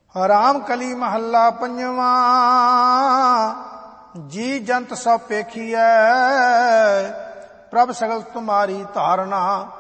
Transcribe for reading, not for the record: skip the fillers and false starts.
ਰਾਮ ਕਲੀ ਮਹੱਲਾ ਪੰਜਵਾਂ। ਜੀ ਜੰਤ ਸਭ ਪੇਖੀਐ, ਪ੍ਰਭ ਸਗਲ ਤੁਮਾਰੀ ਧਾਰਨਾ।